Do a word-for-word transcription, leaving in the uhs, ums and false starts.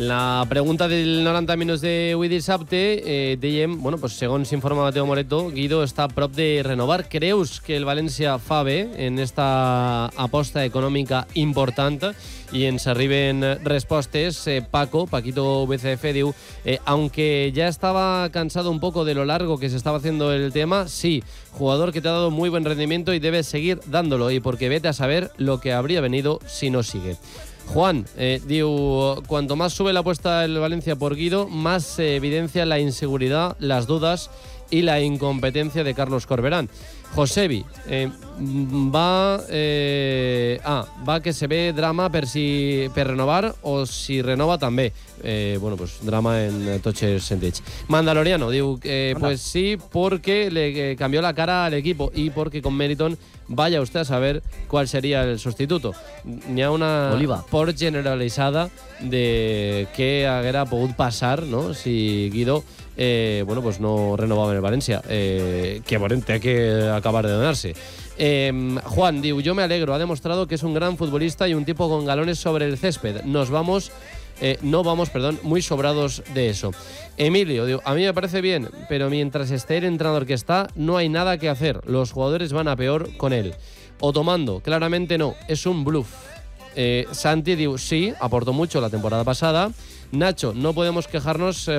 La pregunta del noranta minuts d'avui dissabte, eh, dèiem, bueno, pues, segons informa Mateo Moreto, Guido està a prop de renovar. Creus que el València fa bé en esta aposta econòmica important? Y ens arriben respostes. eh, Paco, Paquito B C F, diu, eh, aunque ya estaba cansado un poco de lo largo que se estaba haciendo el tema, sí, jugador que te ha dado muy buen rendimiento y debe seguir dándolo, y porque vete a saber lo que habría venido si no sigue. Juan, eh, diu, cuanto más sube la apuesta del Valencia por Guido, más se evidencia la inseguridad, las dudas y la incompetencia de Carlos Corberán. Josebi, eh, va, eh, ah, va que se ve drama per, si, per renovar o si renova també. Eh, bueno, pues drama en tots els sentits. Mandaloriano, diu, eh, pues sí, porque le eh, cambió la cara al equipo y porque con Meriton vaya usted a saber cuál sería el sustituto. N'hi ha una Oliva. por generalitzada de què haguera pogut passar, no?, si Guido eh, bueno, pues no renovava en el València, eh, que bueno, té que acabar de donar-se. Eh, Juan diu, yo me alegro, ha demostrado que es un gran futbolista y un tipo con galones sobre el césped. Nos vamos, eh, no vamos, perdón, muy sobrados de eso. Emilio diu, a mí me parece bien, pero mientras esté el entrenador que está, no hay nada que hacer. Los jugadores van a peor con él. Otomando, claramente no, es un bluff. Eh, Santi diu, sí, aportó mucho la temporada pasada. Nacho, no podemos quejarnos